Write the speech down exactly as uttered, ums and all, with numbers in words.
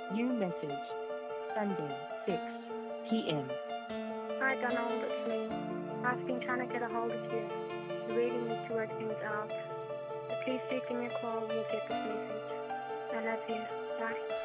New message. Sunday, six p m. Hi Donald, it's me. I've been trying to get a hold of you. You really need to work things out. So please do give me a call when you get this message. I love you. Bye.